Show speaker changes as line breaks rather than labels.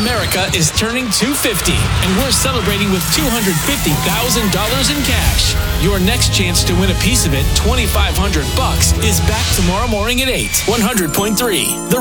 America is turning 250, and we're celebrating with $250,000 in cash. Your next chance to win a piece of it, $2,500, is back tomorrow morning at 8. 100.3.